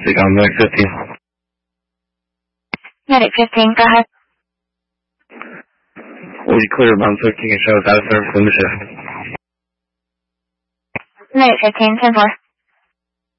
Speak on Medic 15. Medic 15, go ahead. Will you clear about 15 and show us out of service in the shift? Medic 15, 10-4.